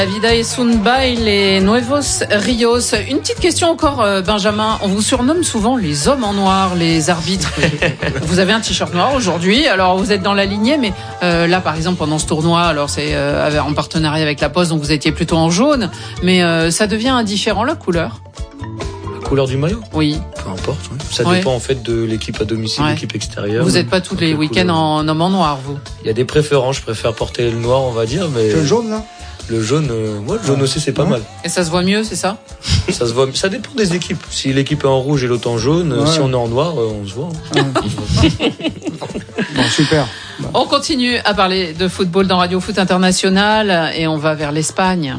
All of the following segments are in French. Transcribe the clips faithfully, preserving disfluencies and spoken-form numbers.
La vida es un baile, nuevos rios. Une petite question encore, Benjamin. On vous surnomme souvent les hommes en noir, les arbitres. Vous avez un t-shirt noir aujourd'hui. Alors vous êtes dans la lignée, mais euh, là, par exemple, pendant ce tournoi, alors c'est euh, en partenariat avec la Poste, donc vous étiez plutôt en jaune. Mais euh, ça devient indifférent la couleur. La couleur du maillot ? Oui. Peu importe. Oui. Ça ouais. dépend en fait de l'équipe à domicile, ouais. l'équipe extérieure. Vous n'êtes pas tous les week-ends en homme en noir, vous ? Il y a des préférences. Je préfère porter le noir, on va dire, mais. Le jaune là ? Le jaune, euh, moi, le jaune ouais. aussi, c'est pas ouais. mal. Et ça se voit mieux, c'est ça ? Ça se voit. Ça dépend des équipes. Si l'équipe est en rouge et l'autre en jaune, ouais. si on est en noir, on se voit. Ouais. Bon, super. Bon. On continue à parler de football dans Radio Foot International et on va vers l'Espagne.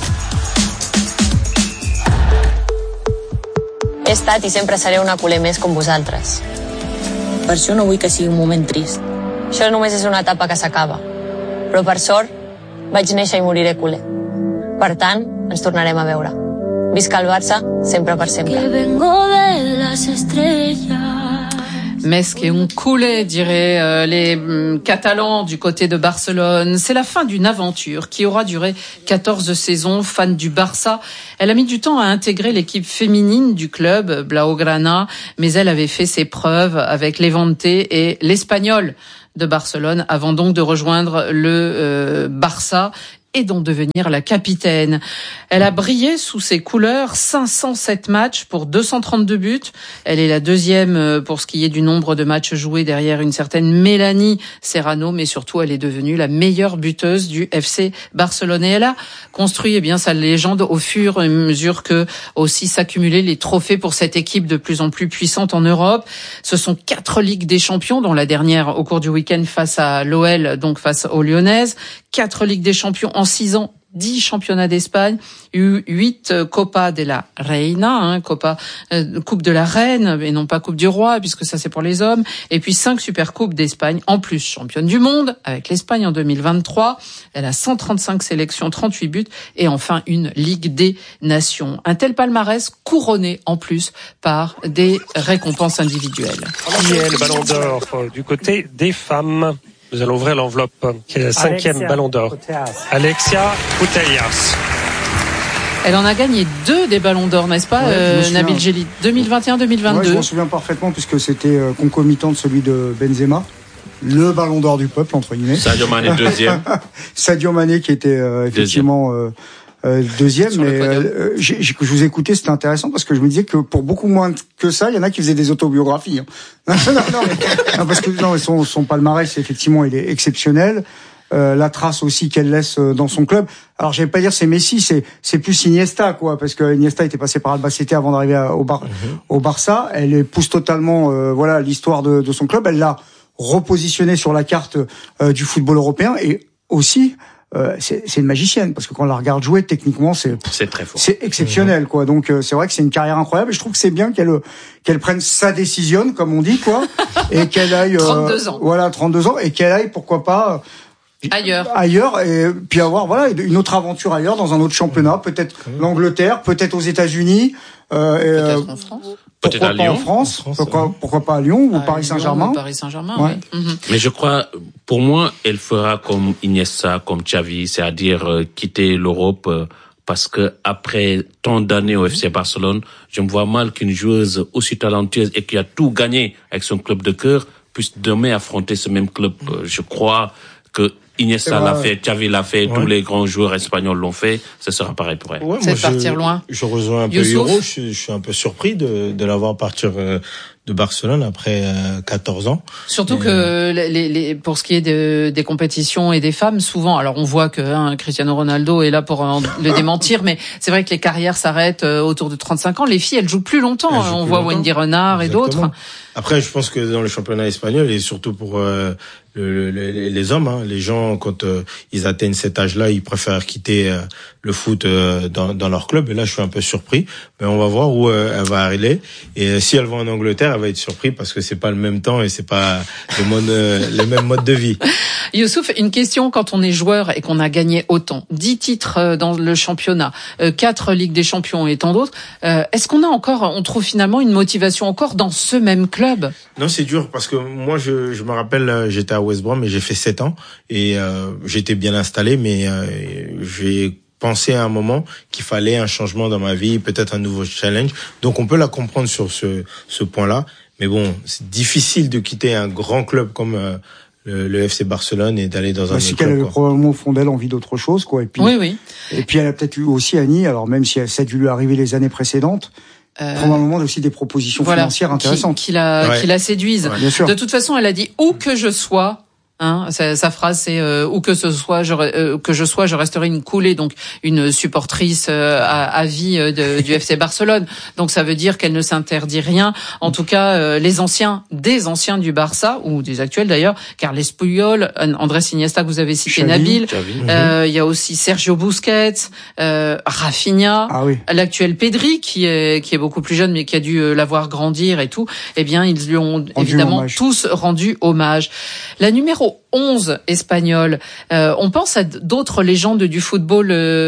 He estat i sempre seré una culer més com vosaltres. Per això no vull que sigui un moment trist. Això només és una etapa que s'acaba. Però per sort, vaig néixer i moriré culer. Per tant, ens tornarem a veure. Visca el Barça, sempre per sempre. Que vengo de las estrellas. Més que un culé, diraient euh, les hum, Catalans du côté de Barcelone. C'est la fin d'une aventure qui aura duré quatorze saisons. Fan du Barça, elle a mis du temps à intégrer l'équipe féminine du club, Blaugrana, mais elle avait fait ses preuves avec Levante et l'Espagnol de Barcelone avant donc de rejoindre le euh, Barça et d'en devenir la capitaine. Elle a brillé sous ses couleurs, cinq cent sept matchs pour deux cent trente-deux buts. Elle est la deuxième pour ce qui est du nombre de matchs joués derrière une certaine Mélanie Serrano, mais surtout elle est devenue la meilleure buteuse du F C Barcelone. Et elle a construit eh bien sa légende au fur et à mesure que aussi s'accumulaient les trophées pour cette équipe de plus en plus puissante en Europe. Ce sont quatre Ligues des Champions, dont la dernière au cours du week-end face à l'O L, donc face aux Lyonnaises. Quatre Ligues des Champions en six ans, dix championnats d'Espagne, huit Copa de la Reina, hein, Copa, euh, Coupe de la Reine, et non pas Coupe du Roi, puisque ça c'est pour les hommes, et puis cinq Supercoupes d'Espagne, en plus championne du monde, avec l'Espagne en deux mille vingt-trois. Elle a cent trente-cinq sélections, trente-huit buts, et enfin une Ligue des Nations. Un tel palmarès couronné en plus par des récompenses individuelles. Le Ballon d'Or du côté des femmes. Nous allons ouvrir l'enveloppe, qui est la cinquième Alexia Ballon d'Or. Putellas. Alexia Putellas. Elle en a gagné deux des Ballons d'Or, n'est-ce pas, ouais, euh, Nabil Djellit, deux mille vingt et un deux mille vingt-deux. Ouais, je m'en souviens parfaitement, puisque c'était euh, concomitant de celui de Benzema. Le Ballon d'Or du peuple, entre guillemets. Sadio Mané, deuxième. Sadio Mané, qui était euh, effectivement... Deuxième. Euh, Euh, deuxième, mais euh, j'ai, j'ai, je vous écoutais, c'était intéressant parce que je me disais que pour beaucoup moins que ça, il y en a qui faisaient des autobiographies. Hein. non, non, mais, non, parce que non, son, son palmarès, effectivement, il est exceptionnel. Euh, la trace aussi qu'elle laisse dans son club. Alors, j'allais pas dire c'est Messi, c'est c'est plus Iniesta, quoi, parce que Iniesta était passé par Albacete avant d'arriver à, au, Bar, mm-hmm. au Barça. Elle épouse totalement, euh, voilà, l'histoire de, de son club. Elle l'a repositionné sur la carte euh, du football européen et aussi. Euh, c'est, c'est une magicienne parce que quand on la regarde jouer techniquement c'est c'est très fort, c'est exceptionnel quoi. Donc euh, c'est vrai que c'est une carrière incroyable et je trouve que c'est bien qu'elle qu'elle prenne sa décision comme on dit quoi et qu'elle aille euh, trente-deux ans. Voilà trente-deux ans et qu'elle aille pourquoi pas euh, ailleurs ailleurs et puis avoir voilà une autre aventure ailleurs dans un autre championnat, peut-être mmh. l'Angleterre, peut-être aux États-Unis, euh, et, peut-être euh, en France. Peut-être pourquoi à pas Lyon. En France, en France pourquoi, ouais. pourquoi pas à Lyon ou à Paris Lyon, Saint-Germain. Ou Paris Saint-Germain, ouais. oui. Mm-hmm. Mais je crois, pour moi, elle fera comme Iniesta, comme Xavi, c'est-à-dire euh, quitter l'Europe euh, parce que après tant d'années au F C Barcelone, je me vois mal qu'une joueuse aussi talentueuse et qui a tout gagné avec son club de cœur puisse demain affronter ce même club. Euh, je crois que Iniesta l'a fait, Xavi l'a fait, ouais. tous les grands joueurs espagnols l'ont fait, ça sera pareil pour elle. Ouais, c'est partir je, loin. Je rejoins un peu Youssouf. Euro, je, je suis un peu surpris de, de l'avoir partir euh, de Barcelone après euh, quatorze ans. Surtout et, que euh... les, les, pour ce qui est de, des compétitions et des femmes, souvent, alors on voit que hein, Cristiano Ronaldo est là pour euh, le démentir, mais c'est vrai que les carrières s'arrêtent euh, autour de trente-cinq ans. Les filles, elles jouent plus longtemps. Jouent on plus voit longtemps. Wendy Renard Exactement. Et d'autres. Après, je pense que dans le championnat espagnol et surtout pour euh, le, le, les hommes, hein, les gens quand euh, ils atteignent cet âge-là, ils préfèrent quitter euh, le foot euh, dans, dans leur club. Et là, je suis un peu surpris. Mais on va voir où euh, elle va aller. Et euh, si elle va en Angleterre, elle va être surprise parce que c'est pas le même temps et c'est pas le mode, euh, le même mode de vie. Youssouf, une question quand on est joueur et qu'on a gagné autant, dix titres dans le championnat, quatre Ligues des Champions et tant d'autres. Euh, est-ce qu'on a encore, on trouve finalement une motivation encore dans ce même club? Non, c'est dur parce que moi, je, je me rappelle, j'étais à West Brom et j'ai fait sept ans et euh, j'étais bien installé, mais euh, j'ai pensé à un moment qu'il fallait un changement dans ma vie, peut-être un nouveau challenge. Donc on peut la comprendre sur ce ce point-là. Mais bon, c'est difficile de quitter un grand club comme euh, le, le F C Barcelone et d'aller dans bah, un autre club. C'est qu'elle avait probablement au fond d'elle envie d'autre chose, quoi. Et puis, oui, oui. Et puis elle a peut-être eu aussi Annie, alors même si ça a dû lui arriver les années précédentes, euh, probablement aussi des propositions voilà, financières intéressantes. Qui, qui la, ouais. qui la séduisent. Ouais, bien sûr. De toute façon, elle a dit où que je sois. Hein, sa, sa phrase c'est euh, où que ce soit, je, euh, que je sois, je resterai une coulée, donc une supportrice euh, à, à vie euh, de, du F C Barcelone. Donc ça veut dire qu'elle ne s'interdit rien. En tout cas, euh, les anciens, des anciens du Barça ou des actuels d'ailleurs, Carles Puyol, Andrés Iniesta que vous avez cité, Xavi, Nabil. Xavi. Euh, il y a aussi Sergio Busquets, euh, Rafinha, ah oui. l'actuel Pedri qui est qui est beaucoup plus jeune mais qui a dû euh, la voir grandir et tout. Eh bien, ils lui ont rendu évidemment hommage. tous rendu hommage. La numéro onze espagnol. Euh, on pense à d'autres légendes du football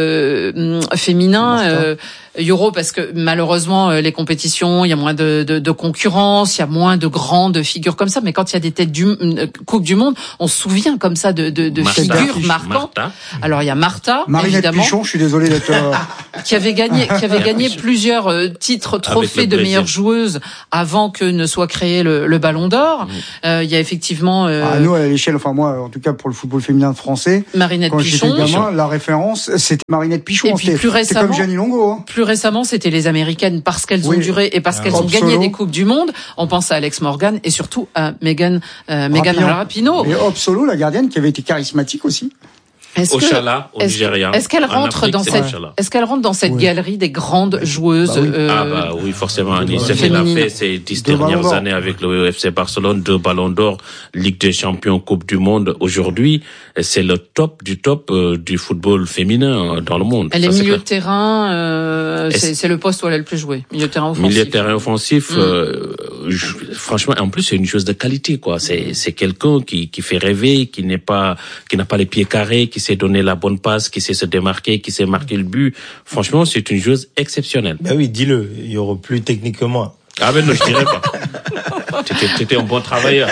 euh, féminin. Euh, Euro parce que malheureusement les compétitions, il y a moins de, de, de concurrence, il y a moins de grandes figures comme ça. Mais quand il y a des têtes du euh, Coupe du Monde, on se souvient comme ça de, de, de figures marquantes. Martha. Alors il y a Martha, Marinette évidemment, Pichon, je suis désolé d'être euh... qui avait gagné, qui avait gagné plusieurs euh, titres, trophées de meilleure joueuse avant que ne soit créé le, le Ballon d'Or. Mmh. Euh, il y a effectivement. Euh... Ah, nous à l'échelle, enfin moi en tout cas pour le football féminin français, Marinette quand Pichon. J'étais gamin, la référence c'était Marinette Pichon. Et puis plus récemment, c'était comme Gianni Longo. Hein. Plus récemment, c'était les Américaines parce qu'elles oui. ont duré et parce ah, qu'elles ont gagné solo. des coupes du monde. On pense à Alex Morgan et surtout à Megan euh, Megan Rapinoe. Et Hop Solo, la gardienne, qui avait été charismatique aussi. Est-ce Ochala, que, au Nigeria. Est-ce qu'elle rentre Afrique, dans cette, ouais. est-ce qu'elle rentre dans cette oui. galerie des grandes joueuses bah oui. euh, Ah bah oui, forcément. Annie, c'est qu'elle a fait ces dix dernières années avec le F C Barcelone, deux Ballons d'Or, Ligue des Champions, Coupe du Monde. Aujourd'hui, c'est le top du top euh, du football féminin dans le monde. Elle Ça, est milieu de terrain. Euh, c'est, c'est le poste où elle a le plus joué. Milieu de terrain offensif. Milieu de terrain offensif. Mm. Euh, je, franchement, en plus, c'est une chose de qualité, quoi. C'est, c'est quelqu'un qui, qui fait rêver, qui n'est pas, qui n'a pas les pieds carrés, qui sait donner la bonne passe, qui sait se démarquer, qui sait marquer le but. Franchement, c'est une joueuse exceptionnelle. Ben oui, dis-le. Il y aura plus technique que moi. Ah ben non, je dirais pas. T'étais, t'étais un bon travailleur.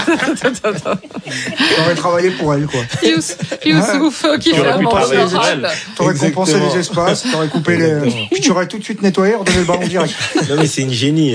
T'aurais travaillé pour elle, quoi. Youssouf, qui fait un travailler pour elle. T'aurais compensé les espaces, t'aurais coupé les... Puis tu aurais tout de suite nettoyé, redonné le ballon direct. Non mais c'est une génie.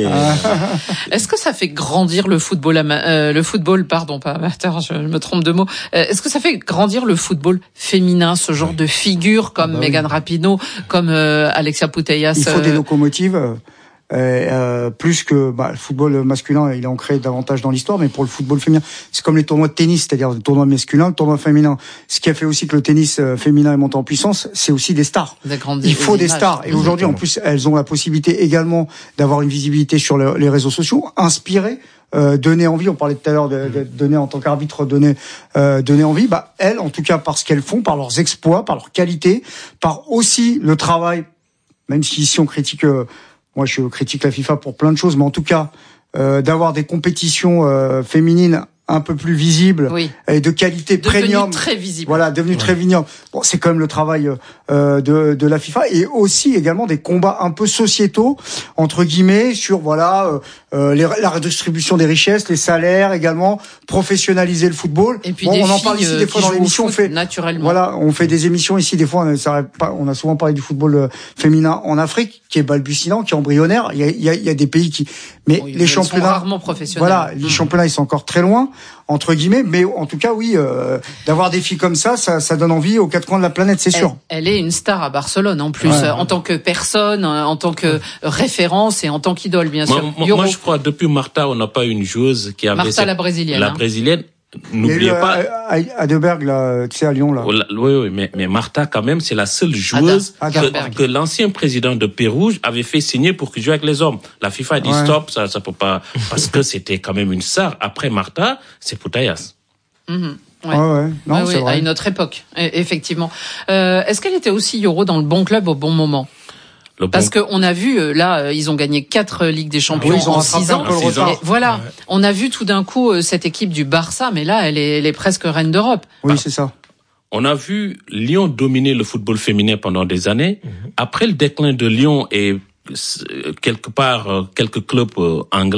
Est-ce que ça fait grandir le football, ama- euh, le football, pardon, pas amateur, je me trompe de mot. Euh, est-ce que ça fait grandir le football féminin, ce genre oui. de figures comme ah bah Megan oui. Rapinoe, comme euh, Alexia Putellas? Il faut euh... des locomotives. Euh, euh, plus que bah, le football masculin, il est ancré davantage dans l'histoire, mais pour le football féminin, c'est comme les tournois de tennis, c'est-à-dire le tournoi masculin, le tournoi féminin. Ce qui a fait aussi que le tennis féminin est monté en puissance, c'est aussi des stars. Il faut des stars. Et aujourd'hui, en plus, elles ont la possibilité également d'avoir une visibilité sur le, les réseaux sociaux, inspirer. Euh, donner envie, on parlait tout à l'heure de, de, de donner en tant qu'arbitre, donner, euh, donner envie. Bah elles, en tout cas, par ce qu'elles font, par leurs exploits, par leur qualité, par aussi le travail. Même si ici on critique. Euh, Moi, je critique la FIFA pour plein de choses, mais en tout cas, euh, d'avoir des compétitions euh, féminines un peu plus visibles oui. et de qualité devenu premium. Très visible. Voilà, devenu ouais. très visible. Bon, c'est quand même le travail euh, de, de la FIFA et aussi également des combats un peu sociétaux entre guillemets sur voilà euh, les, la redistribution des richesses, les salaires également, professionnaliser le football. Et puis bon, des on en filles parle ici des fois dans l'émission. On fait naturellement. Voilà, on fait des émissions ici des fois. On, ça, on a souvent parlé du football féminin en Afrique qui est balbutiant, qui est embryonnaire. Il y a, il y a, il y a des pays qui, mais bon, les championnats, rarement professionnels. Voilà, les mmh. championnats ils sont encore très loin. Entre guillemets, mais en tout cas, oui, euh, d'avoir des filles comme ça, ça, ça donne envie aux quatre coins de la planète, c'est elle, sûr. Elle est une star à Barcelone, en plus, ouais. en tant que personne, en tant que référence et en tant qu'idole, bien sûr. Moi, moi, moi je crois, depuis Martha, on n'a pas une joueuse qui avait... Martha, cette... la brésilienne. La hein. brésilienne. N'oubliez le, pas. À, à Deberg, là, tu sais, à Lyon, là. Oui, oui, mais, mais Martha, quand même, c'est la seule joueuse Ada, que, que l'ancien président de Pérou avait fait signer pour qu'il joue avec les hommes. La FIFA a dit ouais. stop, ça, ça peut pas, parce que c'était quand même une star. Après Martha, c'est Putellas. Mmh, ouais. Ah ouais, non, ah c'est oui, vrai. À une autre époque, effectivement. Euh, est-ce qu'elle était aussi Euro dans le bon club au bon moment? Bon... Parce qu'on a vu, là, ils ont gagné quatre Ligues des Champions ah oui, en six ans. Et voilà, ouais. On a vu tout d'un coup cette équipe du Barça, mais là, elle est, elle est presque reine d'Europe. Oui, bah, c'est ça. On a vu Lyon dominer le football féminin pendant des années. Mmh. Après le déclin de Lyon et quelque part quelques clubs anglais,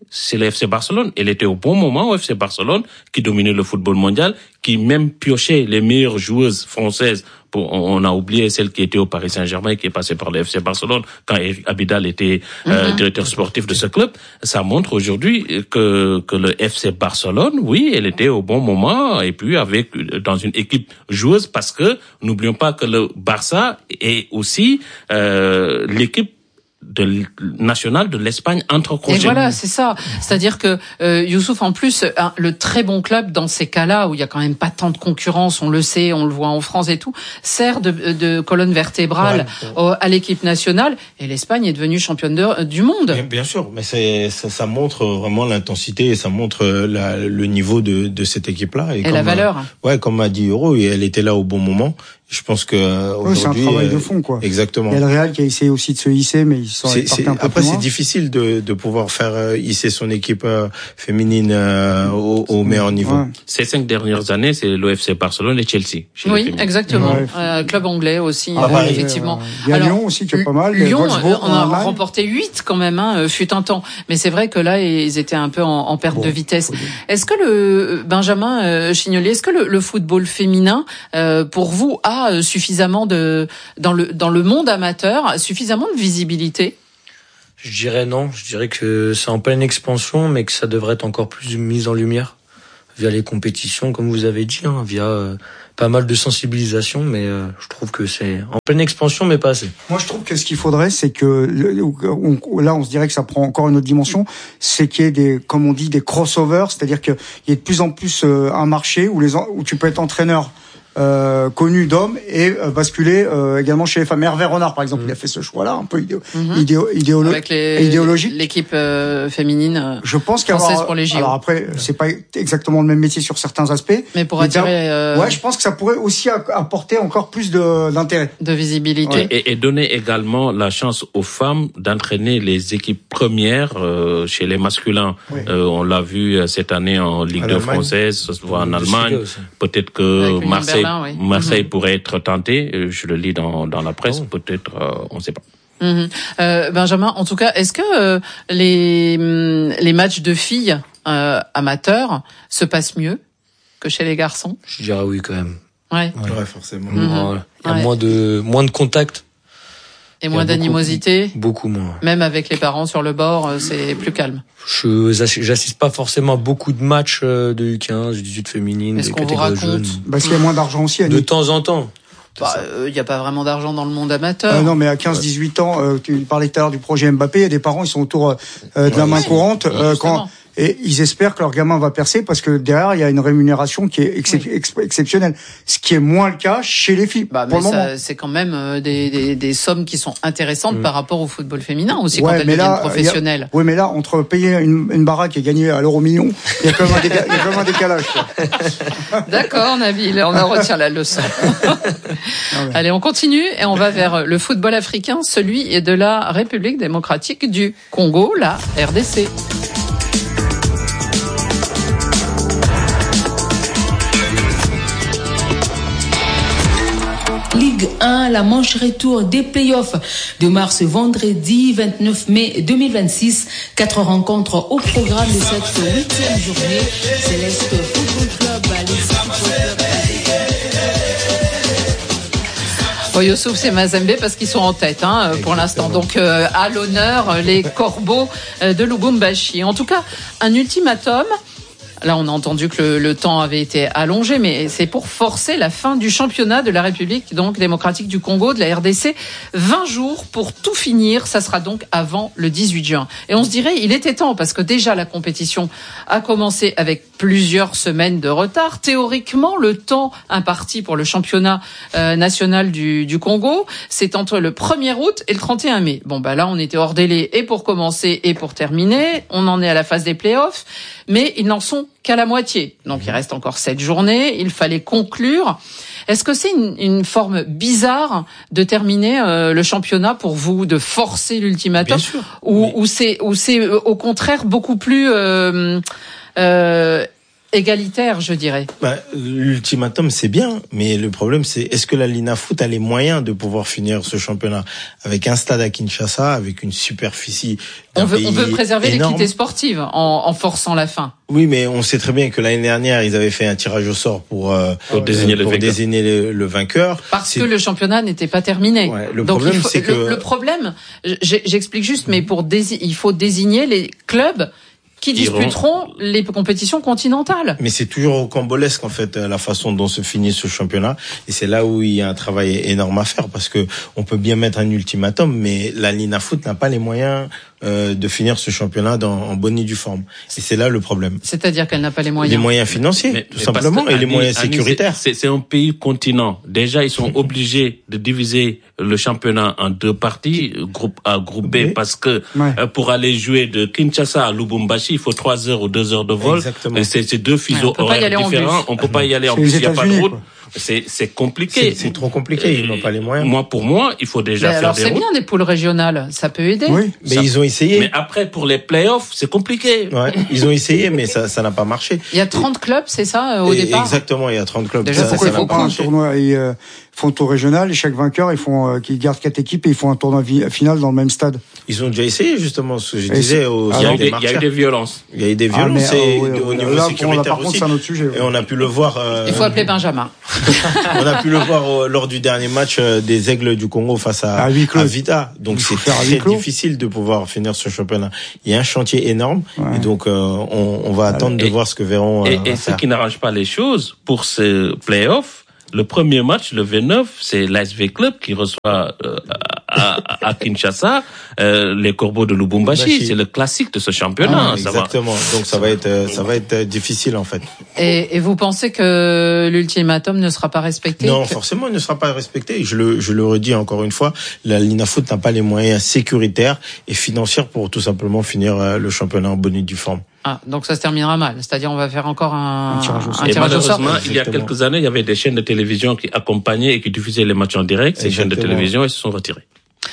c'est le F C Barcelone. Elle était au bon moment au F C Barcelone, qui dominait le football mondial, qui même piochait les meilleures joueuses françaises. Pour, on a oublié celle qui était au Paris Saint-Germain, qui est passée par le F C Barcelone quand Eric Abidal était euh, mm-hmm. directeur sportif de ce club. Ça montre aujourd'hui que que le F C Barcelone, oui, elle était au bon moment et puis avec dans une équipe joueuse, parce que n'oublions pas que le Barça est aussi euh, l'équipe de national de l'Espagne entre Et voilà, c'est ça. C'est-à-dire que euh, Youssouf, en plus, un, le très bon club dans ces cas-là où il y a quand même pas tant de concurrence, on le sait, on le voit en France et tout, sert de, de colonne vertébrale ouais, ouais. à l'équipe nationale. Et l'Espagne est devenue championne de, du monde. Bien, bien sûr, mais c'est, ça, ça montre vraiment l'intensité et ça montre la, le niveau de, de cette équipe-là. Et, et comme, la valeur. Euh, ouais, comme a dit Euro, elle était là au bon moment. Je pense que oui, c'est un travail de fond, quoi. Exactement. Il y a le Real qui a essayé aussi de se hisser, mais ils sont c'est, c'est, un peu après, c'est difficile de, de pouvoir faire hisser son équipe féminine au, au meilleur niveau. Ouais. Ces cinq dernières années, c'est l'O F C Barcelone et Chelsea. Oui, exactement. Ouais. Euh, club anglais aussi, ah, euh, effectivement. Euh, il y a Alors, Lyon aussi qui est pas mal. Lyon, euh, on a remporté huit quand même, hein, fut un temps. Mais c'est vrai que là, ils étaient un peu en, en perte bon, de vitesse. Est-ce que le Benjamin euh, Chignolier, est-ce que le, le football féminin, euh, pour vous, a suffisamment de dans le dans le monde amateur suffisamment de visibilité? Je dirais non, je dirais que c'est en pleine expansion, mais que ça devrait être encore plus mis en lumière via les compétitions, comme vous avez dit, hein, via euh, pas mal de sensibilisation, mais euh, je trouve que c'est en pleine expansion, mais pas assez. Moi, je trouve que ce qu'il faudrait, c'est que on, là, on se dirait que ça prend encore une autre dimension, c'est qu'il y ait des, comme on dit, des crossovers, c'est-à-dire qu'il y ait de plus en plus euh, un marché où les où tu peux être entraîneur Euh, connu d'hommes et euh, basculer euh, également chez les femmes. Hervé Renard, par exemple, mmh. il a fait ce choix-là, un peu idéo- mmh. idéo- idéolo- Avec les, idéologique. L'équipe euh, féminine euh, je pense française pour les J O. Alors après, c'est pas exactement le même métier sur certains aspects. Mais pour attirer... Euh... Ouais, je pense que ça pourrait aussi apporter encore plus de, d'intérêt. De visibilité. Ouais. Et, et donner également la chance aux femmes d'entraîner les équipes premières euh, chez les masculins. Oui. Euh, on l'a vu cette année en Ligue deux française, ça se voit en Allemagne. Peut-être que Marseille Berlin, oui. Marseille mmh. pourrait être tenté, je le lis dans, dans la presse, oh. peut-être, euh, on ne sait pas. Mmh. Euh, Benjamin, en tout cas, est-ce que euh, les, les matchs de filles euh, amateurs se passent mieux que chez les garçons? Je dirais oui quand même. Ouais, ouais. ouais forcément. Mmh. Voilà. Il y a ouais. moins de moins de contact. Et moins d'animosité. Beaucoup, beaucoup moins. Même avec les parents sur le bord, c'est plus calme. Je j'assiste pas forcément à beaucoup de matchs de U quinze, U dix-huit féminines, des catégories jeunes. Parce qu'il y a moins d'argent aussi. De temps en temps. Il bah, n'y euh, a pas vraiment d'argent dans le monde amateur. Euh, non, mais à quinze dix-huit ans, euh, tu parlais tout à l'heure du projet Mbappé, il y a des parents, ils sont autour euh, de la main courante. Euh, quand Et ils espèrent que leur gamin va percer parce que derrière, il y a une rémunération qui est excep- oui. ex- exceptionnelle. Ce qui est moins le cas chez les filles. Bah, pour mais le ça, moment. c'est quand même euh, des, des, des sommes qui sont intéressantes mmh. par rapport au football féminin aussi, ouais, quand elles deviennent là, professionnelles. Oui, mais là, entre payer une, une baraque et gagner à l'euro million, il y a quand même un, déga- il y a quand même un décalage. Quoi. D'accord, Nabil, on en retient la leçon. Ah ouais. Allez, on continue et on va vers le football africain, celui de la République démocratique du Congo, la R D C. Ligue un, la manche retour des playoffs de mars vendredi vingt-neuf mai deux mille vingt-six. Quatre rencontres au programme de cette huitième journée. Céleste Football Club, Bon, Youssouf, c'est Mazembe parce qu'ils sont en tête hein, pour l'instant. Donc, euh, à l'honneur, les corbeaux de Lubumbashi. En tout cas, un ultimatum. Là, on a entendu que le, le temps avait été allongé, mais c'est pour forcer la fin du championnat de la République donc démocratique du Congo, de la R D C. vingt jours pour tout finir. Ça sera donc avant le dix-huit juin. Et on se dirait, il était temps, parce que déjà la compétition a commencé avec plusieurs semaines de retard. Théoriquement, le temps imparti pour le championnat euh, national du, du Congo, c'est entre le premier août et le trente et un mai. Bon, bah là, on était hors délai et pour commencer et pour terminer. On en est à la phase des playoffs, mais ils n'en sont qu'à la moitié. Donc, il reste encore sept journées. Il fallait conclure. Est-ce que c'est une, une forme bizarre de terminer euh, le championnat pour vous, de forcer l'ultimatum, Bien sûr, ou, mais... ou c'est, ou c'est euh, au contraire beaucoup plus euh, euh, égalitaire, je dirais. Bah, l'ultimatum, c'est bien, mais le problème, c'est est-ce que la Linafoot a les moyens de pouvoir finir ce championnat avec un stade à Kinshasa, avec une superficie d'un on veut, pays on veut préserver énorme. l'équité sportive en, en forçant la fin. Oui, mais on sait très bien que l'année dernière, ils avaient fait un tirage au sort pour, euh, pour désigner, pour le, désigner le, le vainqueur. Parce c'est... que le championnat n'était pas terminé. Ouais, le Donc problème, il faut, c'est que... le, le problème, j'explique juste, mais pour dési- il faut désigner les clubs qui disputeront iront... les compétitions continentales. Mais c'est toujours rocambolesque, en fait, la façon dont se finit ce championnat. Et c'est là où il y a un travail énorme à faire, parce que on peut bien mettre un ultimatum, mais la Linafoot n'a pas les moyens euh, de finir ce championnat dans, en bonne et due forme. Et c'est là le problème. C'est-à-dire qu'elle n'a pas les moyens. Les moyens financiers, mais, tout mais simplement, et les Annie, moyens sécuritaires. C'est, c'est un pays continent. Déjà, ils sont obligés de diviser le championnat en deux parties, groupe A, groupe B, oui. parce que ouais. euh, pour aller jouer de Kinshasa à Lubumbashi, il faut trois heures ou deux heures de vol. Exactement. C'est, c'est deux fuseaux ouais, horaires différents. On peut pas y aller en bus. Il n'y a pas de route. C'est, c'est compliqué. C'est, c'est trop compliqué. Ils n'ont pas les moyens. Moi, pour moi, il faut déjà mais faire alors des c'est routes. bien des poules régionales. Ça peut aider. Oui, mais ça, ils ont essayé. Mais après, pour les playoffs, c'est compliqué. Ouais, ils ont essayé, mais ça, ça n'a pas marché. Il y a trente clubs, c'est ça, au et, départ? Exactement, il y a trente clubs. Déjà, ça, pourquoi ça ils font pas un tournoi? Ils euh, font un tour régional et chaque vainqueur, ils font, euh, qui gardent quatre équipes et ils font un tournoi vi- final dans le même stade. Ils ont déjà essayé, justement, ce que je et disais aux, il y a eu des, il y a eu des violences. Il y a eu des violences ah, mais, et, euh, ouais, au niveau là, sécuritaire par contre, aussi. C'est un autre sujet. Ouais. Et on a pu le voir, euh, il faut appeler Benjamin. On a pu le voir euh, lors du dernier match euh, des Aigles du Congo face à, à, à Vita. Donc c'est très difficile de pouvoir finir ce championnat. Il y a un chantier énorme. Ouais. Et donc euh, on, on va attendre et, de voir ce que verront. Et, euh, et ce qui n'arrange pas les choses pour ce play-off, le premier match, le vingt-neuf, c'est l'A S V Club qui reçoit euh, à, à Kinshasa euh, les Corbeaux de Lubumbashi. Lubumbashi. C'est le classique de ce championnat. Ah, ça exactement. Va. Donc ça va être ça va être difficile en fait. Et, et vous pensez que l'ultimatum ne sera pas respecté? Non, que... forcément, il ne sera pas respecté. Je le je le redis encore une fois, la Linafoot n'a pas les moyens sécuritaires et financiers pour tout simplement finir le championnat en bonne et due forme. Ah, donc ça se terminera mal. C'est-à-dire, on va faire encore un, un tirage au sort. Et malheureusement, il y a quelques années, il y avait des chaînes de télévision qui accompagnaient et qui diffusaient les matchs en direct. Ces Exactement. chaînes de télévision, elles se sont retirées.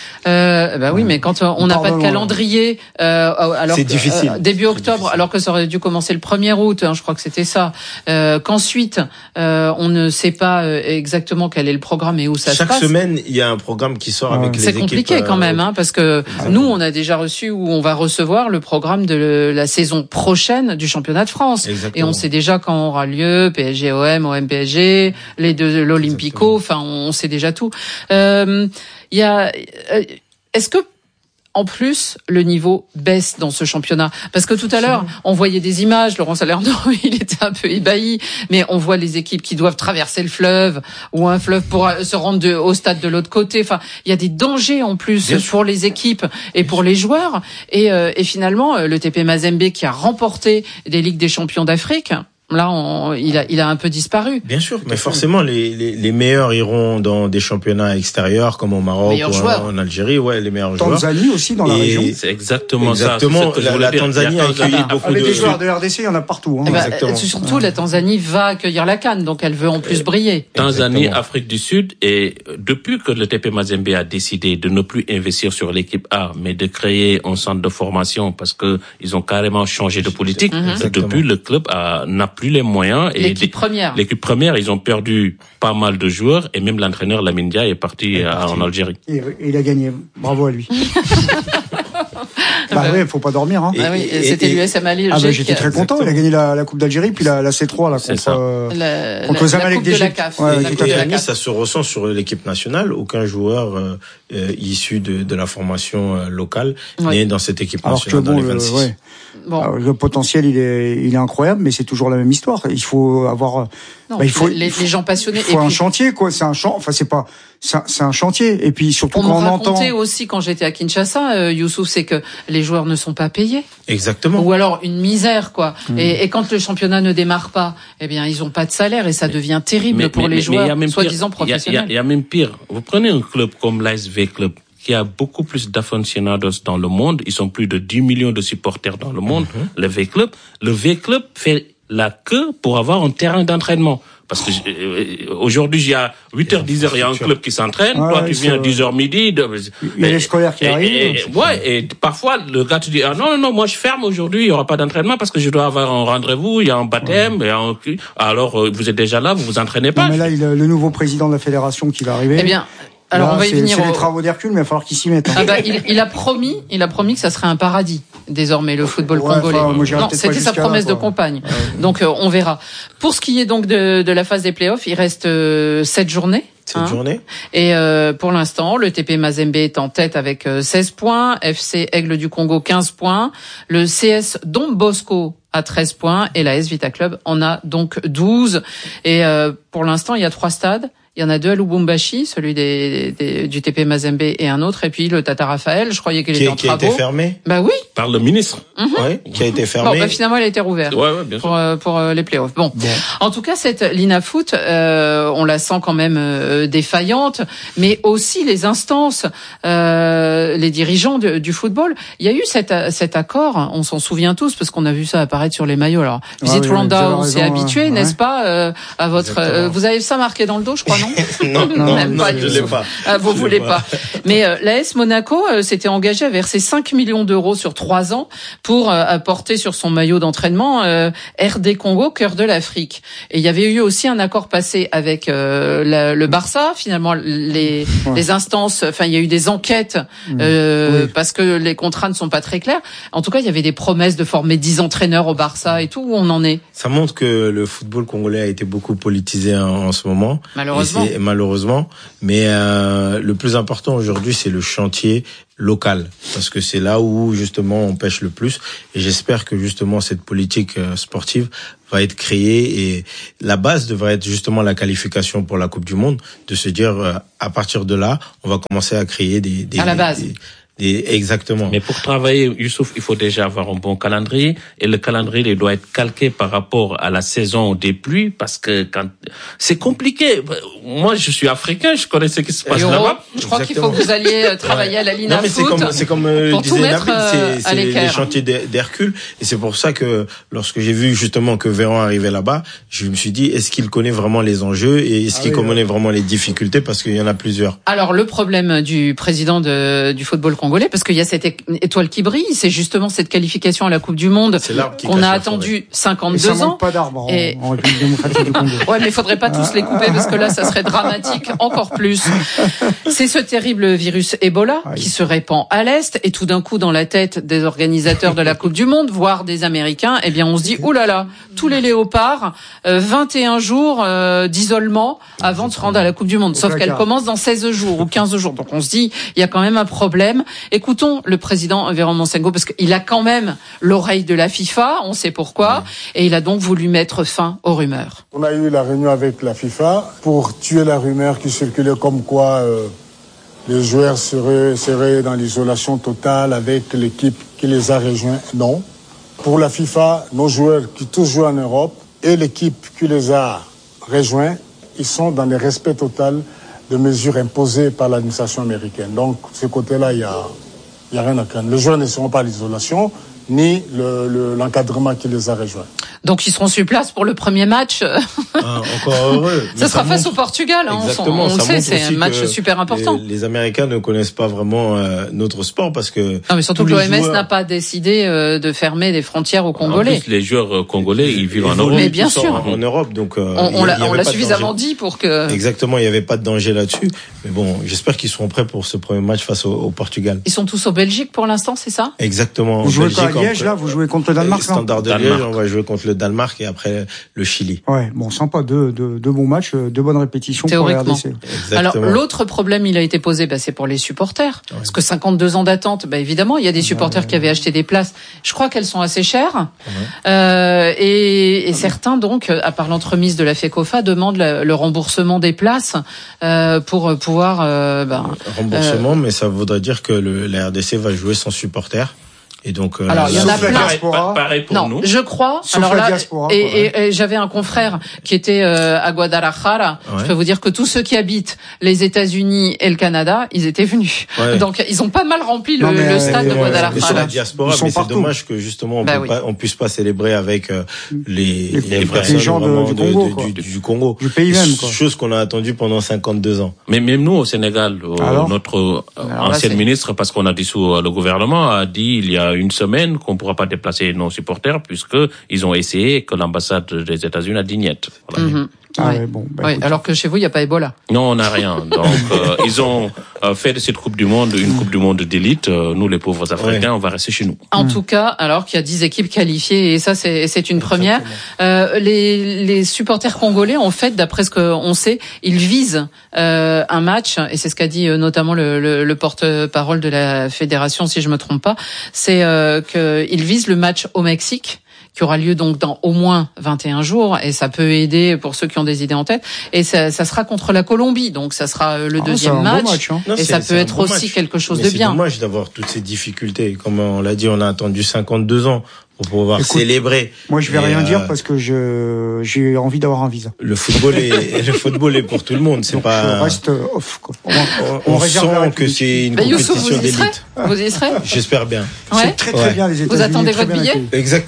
Euh, bah oui, mais quand on n'a pas de calendrier, euh, alors c'est que, difficile. Euh, début octobre, alors que ça aurait dû commencer le premier août, hein, je crois que c'était ça. Euh, qu'ensuite, euh, on ne sait pas exactement quel est le programme et où ça Chaque se passe. Chaque semaine, il y a un programme qui sort ouais. avec les c'est équipes. C'est compliqué quand même, hein, parce que ah, nous, on a déjà reçu ou on va recevoir le programme de la saison prochaine du championnat de France. Exactement. Et on sait déjà quand aura lieu, P S G O M, O M P S G, les deux l'Olympico. Enfin, on sait déjà tout. Euh, Il y a, est-ce que, en plus, le niveau baisse dans ce championnat? Parce que tout à l'heure, on voyait des images, Laurent Salerno, il était un peu ébahi, mais on voit les équipes qui doivent traverser le fleuve, ou un fleuve pour se rendre de, au stade de l'autre côté. Enfin, il y a des dangers en plus Bien pour sûr. les équipes et pour les joueurs. Et, euh, et finalement, le T P Mazembe qui a remporté des Ligues des Champions d'Afrique, là, on, il a, il a un peu disparu. Bien sûr, mais forcément, les, les, les meilleurs iront dans des championnats extérieurs, comme au Maroc ou joueurs. en Algérie. Ouais, les meilleurs Tanzanie joueurs. Tanzanie aussi dans la et région. C'est exactement, exactement ça. La, la Tanzanie a accueilli beaucoup Avec de. des joueurs de R D C, il y en a partout. Hein. Eh ben, exactement. Surtout, ouais. la Tanzanie va accueillir la CAN, donc elle veut en plus briller. Tanzanie, exactement. Afrique du Sud, et depuis que le T P Mazembe a décidé de ne plus investir sur l'équipe A, mais de créer un centre de formation, parce que ils ont carrément changé de politique. Mm-hmm. Depuis, le club a, n'a plus les moyens. Et l'équipe première. L'équipe première, ils ont perdu pas mal de joueurs et même l'entraîneur Lamine Dia est parti, est parti. en Algérie. Et il a gagné. Bravo à lui. Bah oui, faut pas dormir. Hein. Ah oui, et, c'était l'U S M Alger. Ah bah, j'étais très content. Exactement. Il a gagné la, la Coupe d'Algérie puis la, la C trois là contre euh, la, contre la, Zamalek d'Égypte. Ouais, et, et à Nice, ça se ressent sur l'équipe nationale. Aucun joueur euh, euh, issu de, de la formation euh, locale ouais. n'est dans cette équipe Alors nationale que bon, dans les vingt-six. Le, ouais. Bon. Alors, le potentiel, il est, il est incroyable, mais c'est toujours la même histoire. Il faut avoir, non, bah, il faut, les, il faut, les gens passionnés. Il faut et un puis, chantier, quoi. C'est un champ. Enfin, c'est pas, c'est un, c'est un chantier. Et puis surtout on quand on entend. On me racontait aussi quand j'étais à Kinshasa, euh, Youssouf, c'est que les joueurs ne sont pas payés. Exactement. Ou alors une misère, quoi. Mmh. Et, et quand le championnat ne démarre pas, eh bien, ils ont pas de salaire et ça mais, devient terrible mais, pour mais, les mais, joueurs, mais soi-disant professionnels. Il y, y, y a même pire. Vous prenez un club comme l'A S V Club, qui a beaucoup plus d'aficionados dans le monde. Ils sont plus de dix millions de supporters dans le monde. Mm-hmm. Le V-Club, le V-Club fait la queue pour avoir un terrain d'entraînement. Parce que euh, aujourd'hui, il y a huit heures, dix heures, il y a un club qui s'entraîne. Ouais, toi, tu viens à dix heures midi. De... Il y a les scolaires qui et, arrivent. Et, et, ouais, et parfois, le gars te dit, ah non, non, non, moi, je ferme aujourd'hui, il y aura pas d'entraînement parce que je dois avoir un rendez-vous, il y a un baptême, ouais. et un... alors euh, vous êtes déjà là, vous vous entraînez pas. Non, mais là, il a le nouveau président de la fédération qui va arriver. Eh bien, alors là, on va y c'est, venir. C'est au... les travaux d'Hercule, mais il va falloir qu'il s'y mette. Hein. Ah bah, il, il a promis, il a promis que ça serait un paradis désormais le football ouais, congolais. Enfin, moi, non, c'était sa promesse là, de campagne. Ouais. Donc euh, on verra. Pour ce qui est donc de, de la phase des playoffs, il reste euh, sept journées. Cette hein. journée. Et euh, pour l'instant, le T P Mazembe est en tête avec euh, seize points, F C Aigle du Congo quinze points, le C S Don Bosco a treize points et la S Vita Club en a donc douze. Et euh, pour l'instant, il y a trois stades. Il y en a deux à Lubumbashi, celui des, des, du T P Mazembe et un autre, et puis le Tata Raphaël, je croyais qu'il était en travaux. Qui a été fermé? Bah oui. Par le ministre. Mm-hmm. Oui, qui a été fermé. Bon, bah finalement, elle a été rouverte. Ouais, ouais, bien sûr. Pour, euh, pour euh, les playoffs. Bon. Bon. En tout cas, cette Lina Foot, euh, on la sent quand même euh, défaillante, mais aussi les instances, euh, les dirigeants de, du football. Il y a eu cet, cet accord, on s'en souvient tous, parce qu'on a vu ça apparaître sur les maillots. Alors, Visit ah, oui, Rwanda, on s'est habitué, ouais. n'est-ce pas, euh, à votre, euh, vous avez ça marqué dans le dos, je crois, non? Non, non, Même non, pas, je l'ai pas. Ah, vous je voulez pas. pas. Mais euh, l'A S Monaco euh, s'était engagé à verser cinq millions d'euros sur trois ans pour euh, apporter sur son maillot d'entraînement euh, R D Congo, cœur de l'Afrique. Et il y avait eu aussi un accord passé avec euh, la, le Barça. Finalement, les, ouais. les instances, enfin, il y a eu des enquêtes euh, oui. parce que les contrats ne sont pas très clairs. En tout cas, il y avait des promesses de former dix entraîneurs au Barça et tout. Où on en est? Ça montre que le football congolais a été beaucoup politisé en, en ce moment. Malheureusement. Et malheureusement. Mais euh, le plus important aujourd'hui, c'est le chantier local, parce que c'est là où justement on pêche le plus. Et j'espère que justement cette politique sportive va être créée, et la base devrait être justement la qualification pour la Coupe du Monde, de se dire euh, à partir de là, on va commencer à créer des, des à la base. Des, des, exactement. Mais pour travailler, Youssouf, il faut déjà avoir un bon calendrier, et le calendrier il doit être calqué par rapport à la saison des pluies, parce que quand c'est compliqué. Moi, je suis africain, je connais ce qui se passe là-bas. Je crois Exactement. qu'il faut que vous alliez travailler ouais. à la Lina non, mais Foot. C'est comme, c'est comme euh, pour disait Nabil, c'est, c'est les chantiers d'Hercule, et c'est pour ça que lorsque j'ai vu justement que Véran arrivait là-bas, je me suis dit, est-ce qu'il connaît vraiment les enjeux, et est-ce ah qu'il oui, connaît oui. vraiment les difficultés, parce qu'il y en a plusieurs. Alors, le problème du président de, du football congolais, parce qu'il y a cette étoile qui brille, c'est justement cette qualification à la Coupe du Monde qu'on a attendu cinquante-deux et ça ans. manque pas d'arbres et... en, en République démocratique du Congo. Ouais, mais il faudrait pas tous les couper, parce que là, ça serait dramatique encore plus. C'est ce terrible virus Ebola oui. qui se répand à l'Est, et tout d'un coup, dans la tête des organisateurs de la Coupe du Monde, voire des Américains, eh bien, on se dit, oh là là, tous les léopards, euh, vingt et un jours euh, d'isolement avant de se rendre à la Coupe du Monde. Sauf qu'elle commence dans seize jours ou quinze jours. Donc on se dit, il y a quand même un problème. Écoutons le président Véran Monsengo, parce qu'il a quand même l'oreille de la FIFA, on sait pourquoi, et il a donc voulu mettre fin aux rumeurs. On a eu la réunion avec la FIFA pour tuer la rumeur qui circulait comme quoi euh, les joueurs seraient, seraient dans l'isolation totale avec l'équipe qui les a rejoints. Non. Pour la FIFA, nos joueurs qui tous jouent en Europe et l'équipe qui les a rejoints, ils sont dans le respect total de mesures imposées par l'administration américaine. Donc, de ce côté-là, il y a... Il n'y a rien à craindre. Les joueurs ne seront pas à l'isolation, ni le, le, l'encadrement qui les a rejoints. Donc ils seront sur place pour le premier match. Ah, encore heureux. Ça sera face au Portugal. Hein, Exactement. On, on ça le sait, c'est un match super important. Les, les Américains ne connaissent pas vraiment euh, notre sport, parce que... Non, mais surtout que l'O M S joueurs... n'a pas décidé euh, de fermer les frontières aux Congolais. En plus, les joueurs congolais, ils vivent en Europe. Mais bien sûr. En, en Europe, donc... Euh, on, on l'a, on l'a suffisamment dit pour que... Exactement, il n'y avait pas de danger là-dessus. Mais bon, j'espère qu'ils seront prêts pour ce premier match face au, au Portugal. Ils sont tous au Belgique pour l'instant, c'est ça? Exactement. Vous jouez pas à Liège, là? Vous jouez contre le Danemark, là? Standard de Liège, on va jouer contre le Danemark et après le Chili. Ouais, bon, sympa, deux, deux, deux bons matchs, deux bonnes répétitions pour la R D C. Alors, l'autre problème, il a été posé, bah, c'est pour les supporters. Ouais. Parce que cinquante-deux ans d'attente, bah, évidemment, il y a des supporters ouais, qui avaient acheté des places. Je crois qu'elles sont assez chères. Ouais. Euh, et, et certains, donc, à part l'entremise de la FECOFA, demandent le, le remboursement des places, euh, pour pouvoir, euh, bah, remboursement, euh, mais ça voudrait dire que le, la R D C va jouer sans supporters. Et donc, euh, alors il y en a plein. Pareil pour non, nous. je crois. Sauf alors la là, diaspora, et, quoi, ouais. et, et j'avais un confrère qui était euh, à Guadalajara. Ouais. Je peux vous dire que tous ceux qui habitent les États-Unis et le Canada, ils étaient venus. Ouais. Donc ils ont pas mal rempli le, mais, le stade euh, de Guadalajara. Mais sur la diaspora, mais c'est partout. dommage que justement on bah peut oui. pas, on puisse pas célébrer avec euh, les, les, les, personnes les gens de, vraiment du de, Congo, de, quoi. du, du Congo, du pays même, quoi. Chose qu'on a attendue pendant cinquante-deux ans. Mais même nous au Sénégal, euh, notre euh, Alors ancien là, ministre, parce qu'on a dissous euh, le gouvernement, a dit il y a une semaine qu'on ne pourra pas déplacer nos supporters puisque ils ont essayé que l'ambassade des États-Unis a dit niet. Voilà. Mm-hmm. Ah ouais. ouais, bon, bah, oui, écoute. alors que chez vous, il n'y a pas Ebola. Non, on n'a rien. Donc, euh, ils ont euh, fait de cette Coupe du Monde une Coupe du Monde d'élite. Euh, nous, les pauvres Africains, ouais. on va rester chez nous. En Mm. tout cas, alors qu'il y a dix équipes qualifiées, et ça, c'est, c'est une première. Euh, les, les supporters congolais, en fait, d'après ce qu'on sait, ils visent euh, un match, et c'est ce qu'a dit euh, notamment le, le, le porte-parole de la fédération, si je me trompe pas, c'est euh, qu'ils visent le match au Mexique, qui aura lieu donc dans au moins vingt et un jours, et ça peut aider pour ceux qui ont des idées en tête. Et ça, ça sera contre la Colombie, donc ça sera le Ah, deuxième c'est un match. beau match, hein. Non, et c'est- ça c'est peut un être bon aussi match. quelque chose Mais de c'est bien. dommage d'avoir toutes ces difficultés. Comme on l'a dit, on a attendu cinquante-deux ans pour pouvoir Écoute, célébrer. Moi, je vais Et, rien euh, dire parce que je j'ai envie d'avoir un visa. Le football est le football est pour tout le monde. C'est Donc, pas. je reste off, quoi. On, On, on réserve la sent République. que c'est une Bah, Youssouf, compétition vous y serez d'élite. Vous y serez J'espère bien. Ouais. C'est très très Ouais. bien les États-Unis. Vous attendez très votre bien billet accueillis. Exact.